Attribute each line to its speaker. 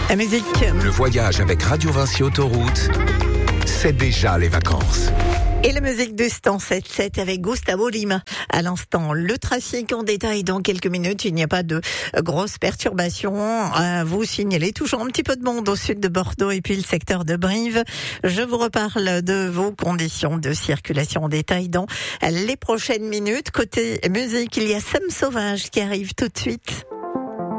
Speaker 1: La musique.
Speaker 2: Le voyage avec Radio Vinci Autoroute, c'est déjà les vacances.
Speaker 1: Et la musique du Stand 7-7 avec Gustavo Lima. À l'instant, le trafic en détail dans quelques minutes. Il n'y a pas de grosses perturbations à vous signaler. Toujours un petit peu de monde au sud de Bordeaux et puis le secteur de Brive. Je vous reparle de vos conditions de circulation en détail dans les prochaines minutes. Côté musique, il y a Sam Sauvage qui arrive tout de suite.